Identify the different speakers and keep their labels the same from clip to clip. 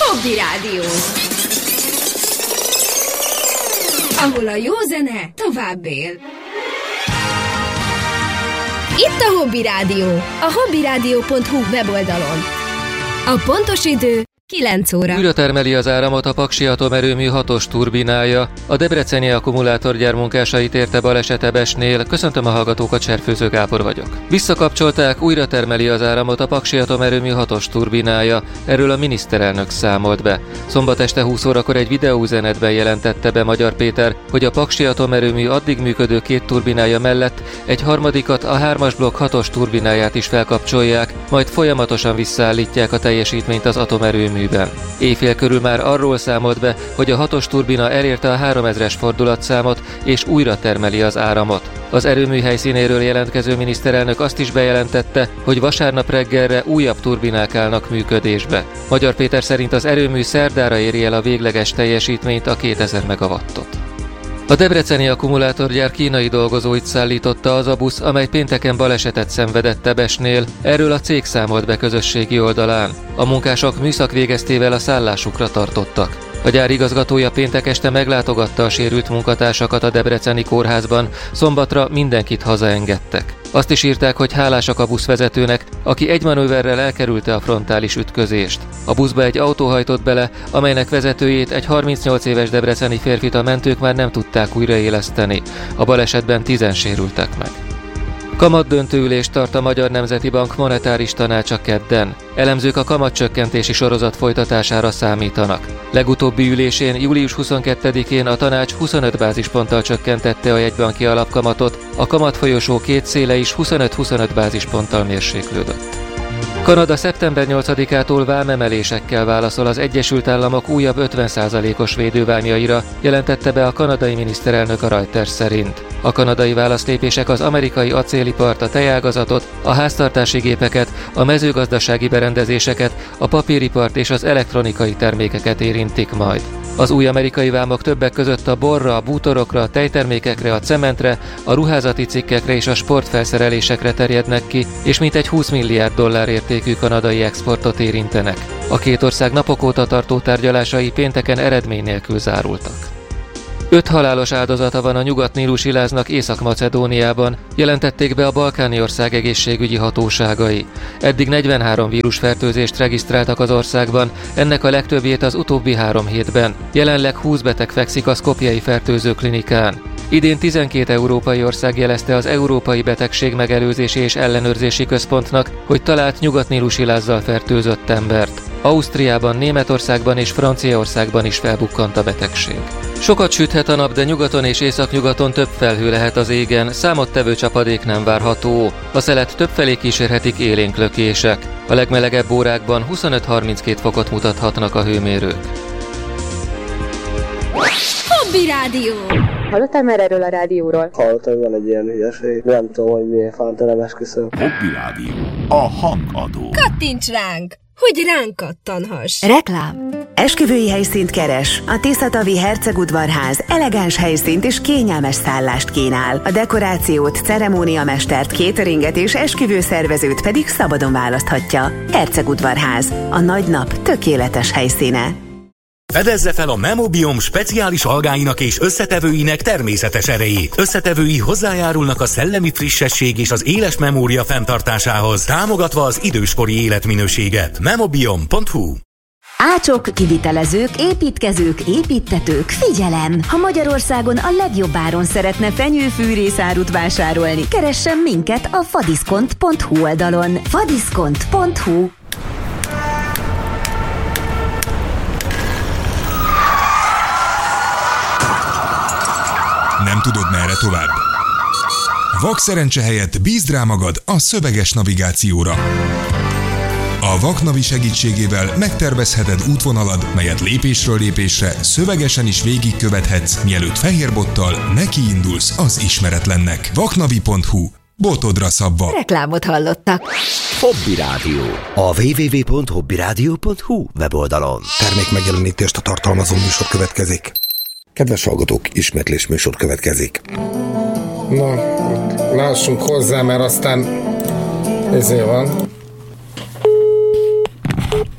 Speaker 1: Hobby Rádió, ahol a jó zene tovább él. Itt a Hobby Rádió, a hobbyradio.hu weboldalon. A pontos idő 9 óra.
Speaker 2: Újra termeli az áramot a Paksi atomerőmű 6-os turbinája. A debreceni akkumulátorgyár munkásait érte baleset Ebesnél. Köszöntöm a hallgatókat, Cserfőző Gábor vagyok. Visszakapcsolták, újra termeli az áramot a Paksi atomerőmű 6-os turbinája. Erről a miniszterelnök számolt be. Szombat este 20 órakor egy videóüzenetben jelentette be Magyar Péter, hogy a Paksi atomerőmű addig működő 2 turbinája mellett egy harmadikat, a 3-as blokk 6-os turbináját is felkapcsolják, majd folyamatosan visszaállítják a teljesítményt az atomerőmű. Éjfél körül már arról számolt be, hogy a 6-os turbina elérte a 3000-es fordulatszámot és újra termeli az áramot. Az erőmű helyszínéről jelentkező miniszterelnök azt is bejelentette, hogy vasárnap reggelre újabb turbinák állnak működésbe. Magyar Péter szerint az erőmű szerdára éri el a végleges teljesítményt, a 2000 megawattot. A debreceni akkumulátorgyár kínai dolgozóit szállította az a busz, amely pénteken balesetet szenvedett Ebesnél. Erről a cég számolt be közösségi oldalán. A munkások műszakvégeztével a szállásukra tartottak. A gyár igazgatója péntek este meglátogatta a sérült munkatársakat a debreceni kórházban, szombatra mindenkit hazaengedtek. Azt is írták, hogy hálásak a buszvezetőnek, aki egy manőverrel elkerülte a frontális ütközést. A buszba egy autó hajtott bele, amelynek vezetőjét, egy 38 éves debreceni férfit a mentők már nem tudták újraéleszteni. A balesetben 10-en sérültek meg. Kamatdöntőülést tart a Magyar Nemzeti Bank monetáris tanácsa kedden. Elemzők a kamatcsökkentési sorozat folytatására számítanak. Legutóbbi ülésén, július 22-én a tanács 25 bázisponttal csökkentette a jegybanki alapkamatot, a kamatfolyosó két széle is 25-25 bázisponttal mérséklődött. Kanada szeptember 8-ától vámemelésekkel válaszol az Egyesült Államok újabb 50%-os védővámjaira, jelentette be a kanadai miniszterelnök a Reuters szerint. A kanadai válaszlépések az amerikai acélipart, a tejágazatot, a háztartási gépeket, a mezőgazdasági berendezéseket, a papíripart és az elektronikai termékeket érintik majd. Az új amerikai vámok többek között a borra, a bútorokra, a tejtermékekre, a cementre, a ruházati cikkekre és a sportfelszerelésekre terjednek ki, és mintegy 20 milliárd dollár értékű kanadai exportot érintenek. A két ország napok óta tartó tárgyalásai pénteken eredmény nélkül zárultak. 5 halálos áldozata van a Nyugat-Nílusi láznak Észak-Macedóniában, jelentették be a balkáni ország egészségügyi hatóságai. Eddig 43 vírusfertőzést regisztráltak az országban, ennek a legtöbbjét az utóbbi 3 hétben. Jelenleg 20 beteg fekszik a Skopjei fertőzőklinikán. Idén 12 európai ország jelezte az Európai Betegség Megelőzési és Ellenőrzési Központnak, hogy talált Nyugat-Nílusi lázzal fertőzött embert. Ausztriában, Németországban és Franciaországban is felbukkant a betegség. Sokat süthet a nap, de nyugaton és északnyugaton több felhő lehet az égen, számottevő csapadék nem várható. A szelet többfelé kísérhetik élénk lökések. A legmelegebb órákban 25-32 fokot mutathatnak a hőmérők.
Speaker 1: Hobby Rádió.
Speaker 3: Hallottál már erről a rádióról?
Speaker 4: Hallottam, hogy van egy ilyen hülyeség. Nem tudom, hogy milyen fanta, nem esküszöm.
Speaker 5: Hobby Rádió. A hangadó.
Speaker 1: Kattints ránk, hogy ránk kattanhass.
Speaker 6: Reklám. Esküvői helyszínt keres. A Tiszatavi Hercegudvarház elegáns helyszínt és kényelmes szállást kínál. A dekorációt, ceremóniamestert, cateringet és esküvőszervezőt pedig szabadon választhatja. Hercegudvarház. A nagy nap tökéletes helyszíne.
Speaker 7: Fedezze fel a Memobiom speciális algáinak és összetevőinek természetes erejét. Összetevői hozzájárulnak a szellemi frissesség és az éles memória fenntartásához, támogatva az időskori életminőséget. Memobiom.hu.
Speaker 8: Ácsok, kivitelezők, építkezők, építtetők, figyelem! Ha Magyarországon a legjobb áron szeretne fenyőfűrészárut vásárolni, keressen minket a fadiszkont.hu oldalon. fadiszkont.hu.
Speaker 9: Nem tudod, merre tovább? Vakszerencse helyett bízd rá magad a szöveges navigációra. A Vaknavi segítségével megtervezheted útvonalad, melyet lépésről lépésre szövegesen is végigkövethetsz, mielőtt fehérbottal nekiindulsz az ismeretlennek. Vaknavi.hu. Botodra szabva.
Speaker 8: Reklámot hallottak.
Speaker 5: Hobby Rádió. A www.hobbyradio.hu weboldalon.
Speaker 10: Termék megjelenítést a tartalmazó műsor következik. Kedves hallgatók, ismétlés műsor következik. Na, lássunk hozzá, mert aztán ezért van.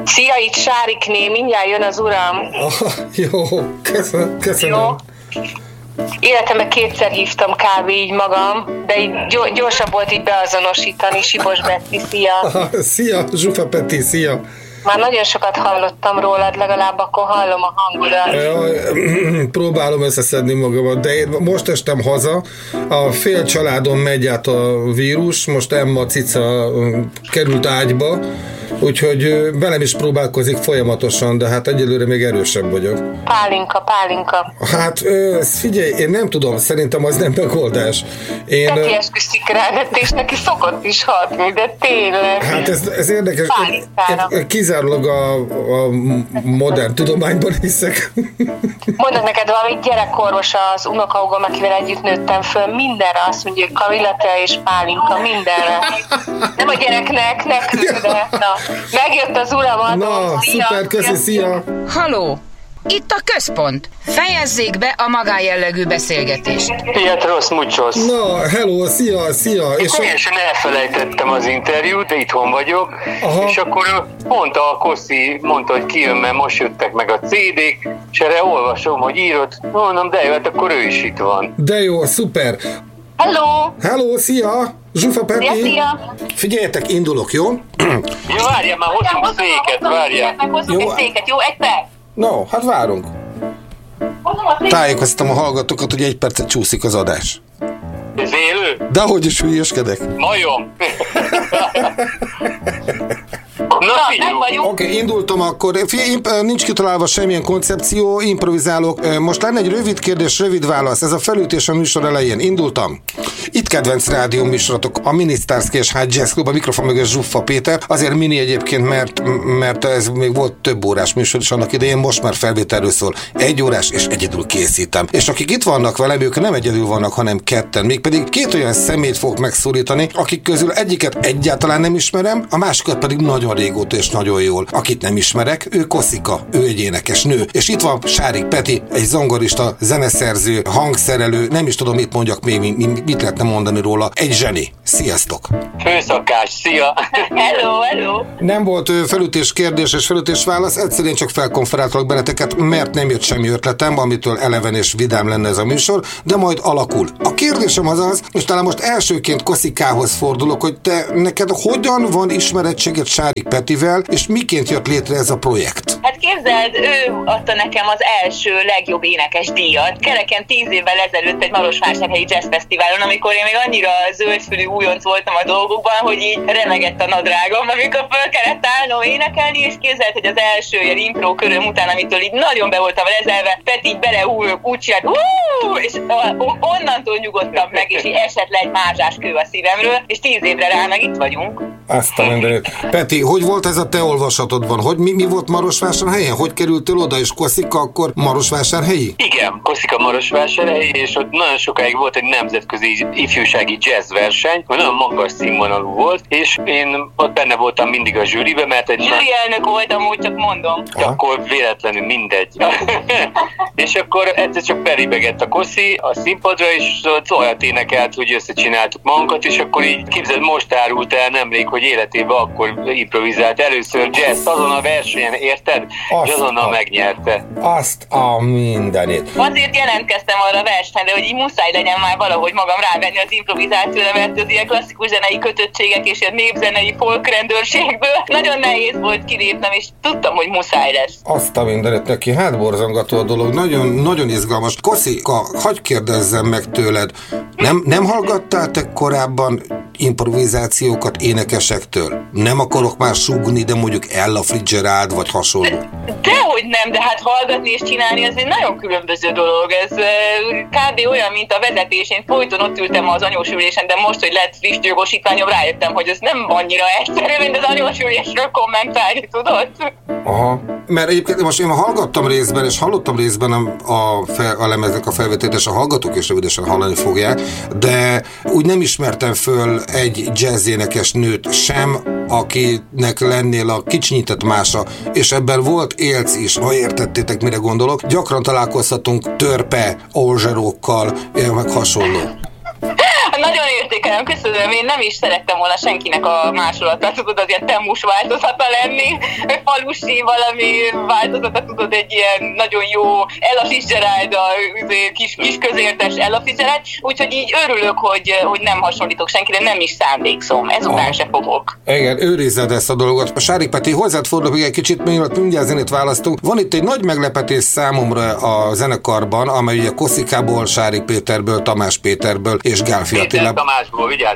Speaker 11: Szia, itt Sárikné, mindjárt jön az uram.
Speaker 10: Jó, köszönöm. Jó.
Speaker 11: Életemben 2-szer hívtam kb. Így magam, de így gyorsabb volt így beazonosítani. Sibos Betty, szia.
Speaker 10: Szia, Zsufa Peti, szia.
Speaker 11: Már nagyon sokat hallottam rólad, legalább akkor hallom a hangodat.
Speaker 10: Próbálom összeszedni magamat, de én most estem haza, a fél családon megy át a vírus, most Emma cica került ágyba, úgyhogy velem is próbálkozik folyamatosan, de hát egyelőre még erősebb vagyok.
Speaker 11: Pálinka.
Speaker 10: Hát figyelj, én nem tudom, szerintem az nem megoldás.
Speaker 11: Peti esküszik rá, és neki szokott is hatni, de tényleg.
Speaker 10: Hát ez érdekes. Én kizárólag a modern tudományban hiszek.
Speaker 11: Mondok neked valami gyerekorvos az unokahúgom, akivel együtt nőttem föl, mindenre azt mondja, hogy Kamilla és Pálinka, mindenre. Nem a gyereknek, nekünk, de na. Megjött az uram,
Speaker 10: na, szia, szuper, köszi, szia.
Speaker 12: Haló, itt a központ. Fejezzék be a magájellegű beszélgetést.
Speaker 13: Pietros Mucsos.
Speaker 10: Na, hello, szia.
Speaker 13: És teljesen elfelejtettem az interjút, de itthon vagyok. Aha. És akkor mondta a Kossi, hogy kijön, mert most jöttek meg a CD-k, és erre olvasom, hogy írod, mondom, de jó, hát akkor ő is itt van.
Speaker 10: De jó, szuper. Hello, szia. Zsufa Peti.
Speaker 11: Szia.
Speaker 10: Figyeljetek, indulok, jó?
Speaker 13: Jó, várjál, már hozunk széket, várjál.
Speaker 11: Hozzunk egy széket, jó? Egy perc.
Speaker 10: No, hát várunk. Tájékoztatom a hallgatókat, hogy 1 percet csúszik az adás.
Speaker 13: Ez élő?
Speaker 10: Dehogy is hülyeskedek.
Speaker 13: Majom.
Speaker 10: Oké, indultam akkor. Nincs kitalálva semmilyen koncepció, improvizálok. Most lenne egy rövid kérdés, rövid válasz. Ez a felütés a műsor elején. Indultam. Itt kedvenc rádió műsorotok, a Minisztárszki és Hágy Jazz Club, a mikrofon mögött Zsuffa Péter. Azért mini egyébként, mert ez még volt több órás műsor is annak idején, most már felvételről szól. 1 órás, és egyedül készítem. És akik itt vannak velem, ők nem egyedül vannak, hanem ketten. Mégpedig 2 olyan személyt fogok megszólítani, akik közül egyiket egyáltalán nem ismerem, a másikat pedig nagyon régóta és nagyon jól. Akit nem ismerek, ő Koszika, ő egy énekes nő. És itt van Sárik Peti, egy zongorista, zeneszerző, hangszerelő, nem is tudom, mit mondjak még, mit lehetne mondani róla. Egy zseni. Sziasztok!
Speaker 13: Főszakás, szia!
Speaker 11: Hello!
Speaker 10: Nem volt felütés kérdés és felütés válasz, egyszerűen csak felkonferáltalak benneteket, mert nem jött semmi ötletem, amitől eleven és vidám lenne ez a műsor, de majd alakul. A kérdésem az, és talán most elsőként Koszikához fordulok, hogy te neked hogyan van ismerettséged Sárik Petivel, és miként jött létre ez a projekt?
Speaker 11: Hát képzeld, ő adta nekem az első legjobb énekes díjat. Kereken 10 évvel ezelőtt egy Marosvásárhelyi Jazz Fesztiválon, amikor én még annyira zöldfülű újonc voltam a dolgokban, hogy így remegett a nadrágom, amikor föl kellett állnom énekelni, és képzeld, hogy az első ilyen impro köröm után, amitől így nagyon be voltam lezelve, Peti így úgy csinált, és onnantól nyugodtam meg, és így esett le egy mázsás kő a szívemről, és 10 évre rá meg itt vagyunk.
Speaker 10: Azt a mindenit. Peti, hogy volt ez a te olvasatodban? Hogy mi volt Marosvásárhelyen? Hogy kerültél oda, és Koszika akkor Marosvásárhelyi?
Speaker 13: Igen, Koszika Marosvásárhelyi, és ott nagyon sokáig volt egy nemzetközi ifjúsági jazz verseny, nagyon magas színvonalú volt, és én ott benne voltam mindig a zsűribe, mert egy... Zsűri elnök voltam, úgy csak mondom. Akkor véletlenül mindegy. És akkor egyszer csak belibegett a Koszi a színpadra, és olyat énekelt, hogy összecsináltuk magunkat, és akkor így képzeld, most árult el nemrég, hogy életében akkor improvizált először jazz azon a versenyen, érted? És azonnal megnyerte.
Speaker 10: Azt a mindenit.
Speaker 11: Azért jelentkeztem arra a versenyre, hogy így muszáj legyen már valahogy magam rávenni az improvizációra, mert az ilyen klasszikus zenei kötöttségek és ilyen népzenei folkrendőrségből nagyon nehéz volt kilépnem, és tudtam, hogy muszáj lesz.
Speaker 10: Azt a mindenit neki, hát borzongató a dolog, nagyon, nagyon izgalmas. Koszika, hagyj kérdezzem meg tőled, nem hallgattál te korábban improvizációkat énekesektől? Nem akarok már sugni, de mondjuk Ella Fitzgerald vagy hasonló.
Speaker 11: Dehogy nem, de hát hallgatni és csinálni az egy nagyon különböző dolog. Ez kb. Olyan, mint a vezetés. Én folyton ott ültem az anyósülésen, de most, hogy lett friss jogosítványom, rájöttem, hogy ez nem annyira egyszerű, mint az anyósülésről kommentálni, tudod?
Speaker 10: Aha, mert egyébként most én hallgattam részben, és hallottam részben a lemeznek a felvételét, és a hallgatók is rövidesen hallani fogják, de úgy nem ismertem föl egy jazzénekes nőt sem, akinek lennél a kicsinyített mása, és ebben volt élc is, ha értettétek, mire gondolok. Gyakran találkozhatunk törpe, olzserókkal, meg hasonló.
Speaker 11: Nagyon értékelem, köszönöm, én nem is szerettem volna senkinek a másolatát, tudod, az ilyen temmus változata lenni, falusi valami változata, tudod, egy ilyen nagyon jó Ella Fitzgerald, a kis közértes Ella Fitzgerald, úgyhogy így örülök, hogy nem hasonlítok senkire, nem is szándékszom, ezután se fogok.
Speaker 10: Igen, őrizzed ezt a dolgot. Sárik Peti, hozzád fordulok még egy kicsit, mielőtt mindjárt zenét választunk. Van itt egy nagy meglepetés számomra a zenekarban, amely ugye Koszikából, Sárik Péterből, Tamás Péterből és Gálfi Attilából.
Speaker 13: Péter Tamásból, vigyázz!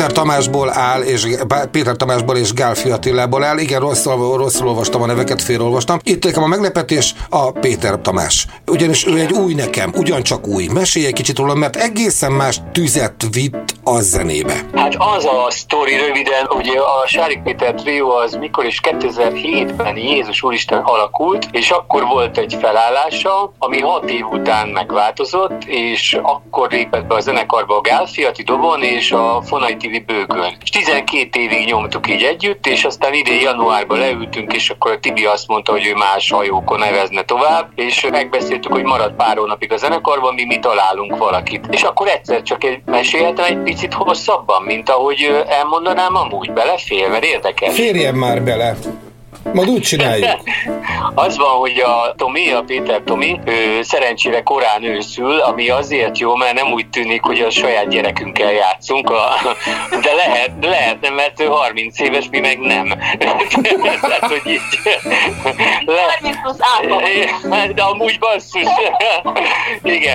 Speaker 10: Péter Tamásból és Gálfi Attilából áll. Igen, rosszul olvastam a neveket, félreolvastam. Itt nekem a meglepetés a Péter Tamás. Ugyanis ő egy új nekem, ugyancsak új. Mesélj egy kicsit róla, mert egészen más tüzet vitt a zenébe.
Speaker 13: Hát az a sztori röviden, ugye a Sárik Péter trió az mikor is 2007-ben Jézus Úristen alakult, és akkor volt egy felállása, ami 6 év után megváltozott, és akkor lépett be a zenekarba a Gálfi Atti dobon és a Fonai Tibi bőgön. És 12 évig nyomtuk így együtt, és aztán idén januárban leültünk, és akkor a Tibi azt mondta, hogy ő más hajókon nevezne tovább, és megbeszéltük, hogy marad pár hónapig a zenekarban, mi találunk valakit. És akkor egyszer csak meséltem egy picit hosszabban, mint ahogy elmondanám amúgy. Belefér, mert érdekes.
Speaker 10: Férjen már bele! Majd úgy csináljuk.
Speaker 13: Az van, hogy a Tomi, a Péter Tomi, ő szerencsére korán őszül, ami azért jó, mert nem úgy tűnik, hogy a saját gyerekünkkel játszunk, de lehetne, mert ő 30 éves, mi meg nem. Tehát, hogy így...
Speaker 11: 30 plusz átlag.
Speaker 13: De amúgy basszus. Igen.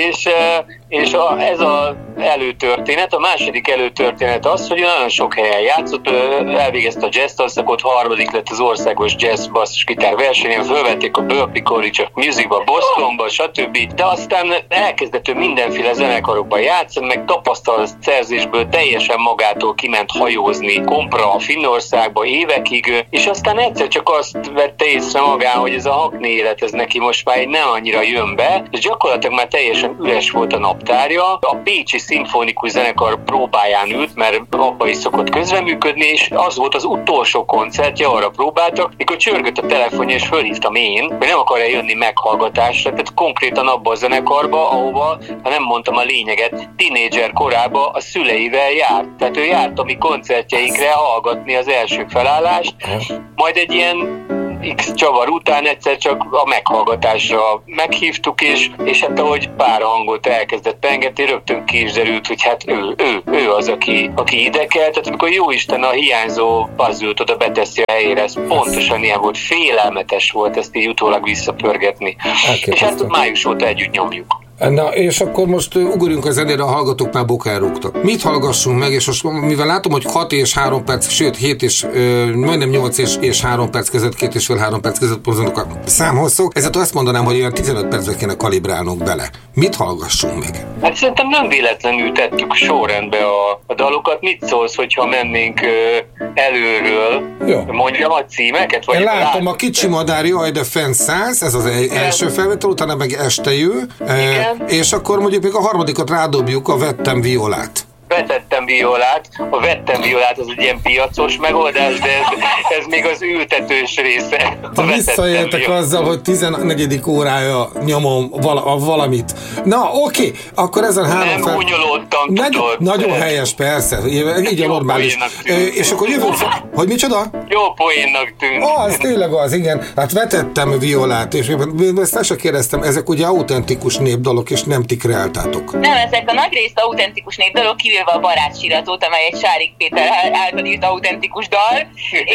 Speaker 13: És ez az előtörténet. A második előtörténet az, hogy nagyon sok helyen játszott, elvégezte a jazz tanszakot, 3. lett az országos jazz basszusgitár versenyen, fölvették a Berklee College of Musicba, Bostonba, stb. De aztán elkezdett ő mindenféle zenekarokban játszani, meg tapasztalat szerzésből teljesen magától kiment hajózni kompra a Finnországba évekig, és aztán egyszer csak azt vette észre magán, hogy ez a hakni élet, ez neki most már nem annyira jön be, és gyakorlatilag már teljesen üres volt a naptárja. A Pécsi Szimfonikus Zenekar próbáján ült, mert abba is szokott közreműködni, és az volt az utolsó koncertje, arra próbáltak, mikor csörgött a telefonja, és fölhívtam én, hogy nem akar-e jönni meghallgatásra, tehát konkrétan abba a zenekarba, ahova, ha nem mondtam a lényeget, tínédzser korába a szüleivel járt. Tehát ő járt a mi koncertjeinkre hallgatni az első felállást, majd egy ilyen X csavar után egyszer csak a meghallgatásra meghívtuk, és hát ahogy pár hangot elkezdett pengetni, rögtön ki is derült, hogy hát ő az, aki ide kell. Tehát amikor jóisten a hiányzó puzzle-t oda beteszi a helyére, ez pontosan ilyen volt, félelmetes volt ezt így utólag visszapörgetni. És hát május óta együtt nyomjuk.
Speaker 10: Na, és akkor most ugorjunk a zenére, a hallgatók már bokára rúgtak. Mit hallgassunk meg, és most mivel látom, hogy 6 és 3 perc, sőt 7 és majdnem 8 és 3 perc között, 2,5-3 perc között pozonok a számhosszok, ezért azt mondanám, hogy olyan 15 percbe kéne kalibrálnunk bele. Mit hallgassunk meg?
Speaker 13: Hát szerintem nem véletlenül tettük sorrendbe a dalokat. Mit szólsz, hogyha mennénk előről? Jó. Mondjam a címeket? Vagy
Speaker 10: látom a Kicsi madár, jaj, de fenn szállsz, ez az első felvétel, utána meg Este jő. És akkor mondjuk még a harmadikat rádobjuk, a Vettem violát.
Speaker 13: Vetettem violát. A vettem violát az egy ilyen piacos megoldás, de ez még az ültetős része.
Speaker 10: Visszaéltek azzal, hogy 14. órája nyomom valamit. Na, oké, akkor ezen 3
Speaker 13: Nem gúnyolódtam, tudod.
Speaker 10: Nagyon helyes, persze. Így a normális. És akkor jövünk hogy micsoda?
Speaker 13: Jó poénnak tűnt.
Speaker 10: Az tényleg az, igen. Hát vetettem violát, és ezt el sem kérdeztem, ezek ugye autentikus népdalok, és nem ti kreáltátok.
Speaker 11: Nem, ezek a nagy részt autentikus népdalok, kivéve a Barátsiratot, amely egy Sárik Péter által írt autentikus dal,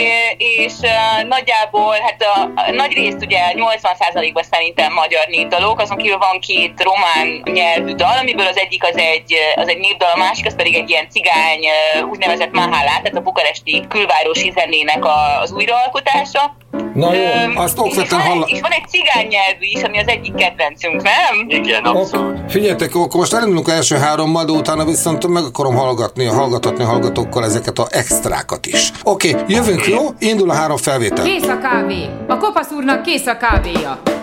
Speaker 11: és nagyjából, hát a nagy részt ugye 80%-ban szerintem magyar népdalok, azon kívül van 2 román nyelvű dal, amiből az egyik az egy népdal, a másik az pedig egy ilyen cigány, úgynevezett mahálát, tehát a bukaresti külvárosi zenének az újraalkotása.
Speaker 10: Na jó, azt okvetlen
Speaker 11: és van egy cigány nyelvű is, ami az egyik kedvencünk, nem?
Speaker 13: Igen, abszolút.
Speaker 10: Figyeljetek, akkor most elindulunk első 3-mal, de utána viszont meg akarom hallgatni a hallgatókkal ezeket a extrákat is. Oké, jövünk, jó? Indul a 3 felvétel.
Speaker 14: Kész a kávé! A kopasz úrnak kész a kávéja!